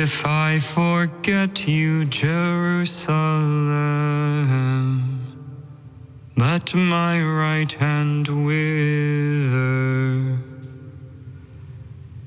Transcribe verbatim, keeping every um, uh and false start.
If I forget you, Jerusalem, let my right hand with